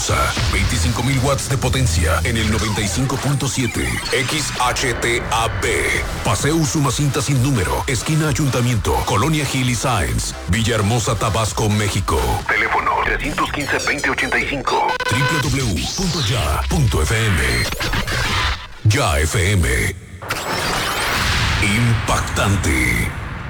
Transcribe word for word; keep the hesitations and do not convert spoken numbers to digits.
veinticinco mil watts de potencia en el noventa y cinco punto siete. X H T A B. Paseo Usumacinta sin número. Esquina Ayuntamiento. Colonia Gil y Sáenz. Villahermosa, Tabasco, México. Teléfono tres uno cinco, veinte ochenta y cinco. doble u doble u doble u punto ya punto f m. Ya F M. Impactante.